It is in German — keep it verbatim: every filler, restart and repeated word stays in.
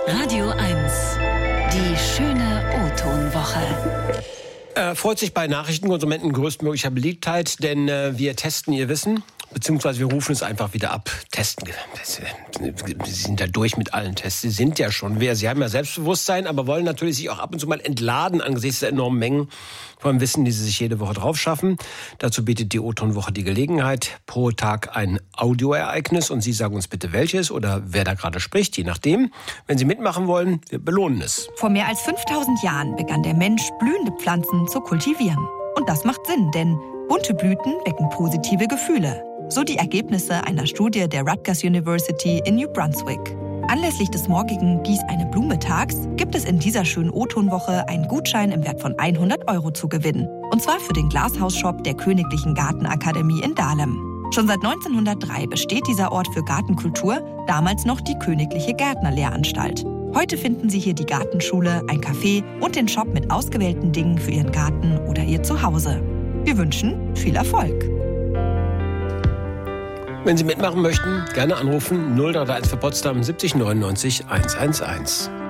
Radio eins. Die schöne O-Ton-Woche. Er freut sich bei Nachrichtenkonsumenten größtmöglicher Beliebtheit, denn äh, wir testen ihr Wissen, beziehungsweise wir rufen es einfach wieder ab. Testen. Sie sind ja durch mit allen Tests. Sie sind ja schon wer. Sie haben ja Selbstbewusstsein, aber wollen natürlich sich auch ab und zu mal entladen angesichts der enormen Mengen von Wissen, die sie sich jede Woche drauf schaffen. Dazu bietet die O-Ton-Woche die Gelegenheit. Pro Tag ein Audioereignis und Sie sagen uns bitte welches oder wer da gerade spricht, je nachdem. Wenn Sie mitmachen wollen, wir belohnen es. Vor mehr als fünftausend Jahren begann der Mensch, blühende Pflanzen zu kultivieren. Und das macht Sinn, denn bunte Blüten wecken positive Gefühle. So die Ergebnisse einer Studie der Rutgers University in New Brunswick. Anlässlich des morgigen Gieß eine Blume Tags gibt es in dieser schönen O-Ton-Woche einen Gutschein im Wert von hundert Euro zu gewinnen. Und zwar für den Glashausshop der Königlichen Gartenakademie in Dahlem. Schon seit neunzehnhundertdrei besteht dieser Ort für Gartenkultur, damals noch die Königliche Gärtnerlehranstalt. Heute finden Sie hier die Gartenschule, ein Café und den Shop mit ausgewählten Dingen für Ihren Garten oder Ihr Zuhause. Wir wünschen viel Erfolg. Wenn Sie mitmachen möchten, gerne anrufen null drei drei eins für Potsdam siebzig neunundneunzig hundertelf.